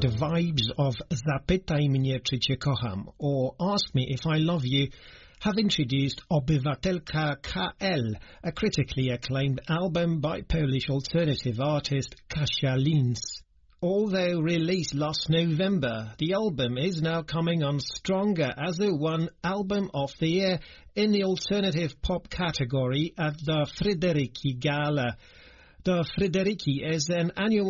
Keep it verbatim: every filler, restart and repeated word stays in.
the vibes of Zapytaj mnie, czy cię kocham, or Ask Me If I Love You, have introduced Obywatelka K L, a critically acclaimed album by Polish alternative artist Kasia Linz. Although released last November, the album is now coming on stronger as it won Album of the Year in the alternative pop category at the Fryderyki Gala. The Fryderyki is an annual